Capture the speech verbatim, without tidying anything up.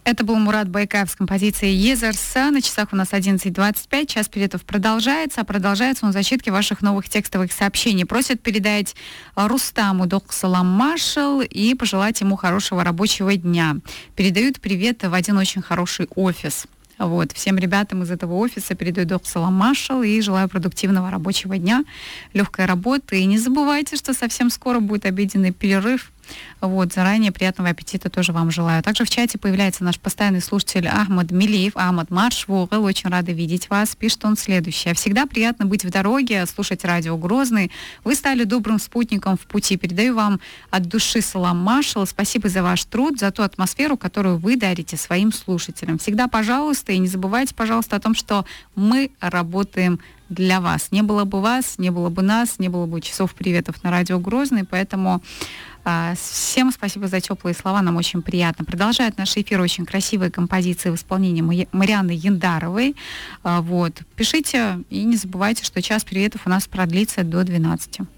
Это был Мурат Байкаев с композицией «Езерса». На часах у нас одиннадцать двадцать пять. Час передов продолжается. А продолжается он в зачитке ваших новых текстовых сообщений. Просят передать Рустаму Дох Салам Машал и пожелать ему хорошего рабочего дня. Передают привет в один очень хороший офис. Вот. Всем ребятам из этого офиса передаю Дох Салам Машал и желаю продуктивного рабочего дня, легкой работы. И не забывайте, что совсем скоро будет обеденный перерыв. Вот, заранее приятного аппетита тоже вам желаю. Также в чате появляется наш постоянный слушатель Ахмад Милиев. Ахмад Маршвугл, очень рада видеть вас. Пишет он следующее. Всегда приятно быть в дороге, слушать радио Грозный. Вы стали добрым спутником в пути. Передаю вам от души салам Машал. Спасибо за ваш труд, за ту атмосферу, которую вы дарите своим слушателям. Всегда, пожалуйста, и не забывайте, пожалуйста, о том, что мы работаем для вас. Не было бы вас, не было бы нас, не было бы часов приветов на радио Грозный, поэтому а, всем спасибо за теплые слова, нам очень приятно. Продолжает наш эфир очень красивые композиции в исполнении Марианны Яндаровой. А, вот. Пишите и не забывайте, что час приветов у нас продлится до двенадцати.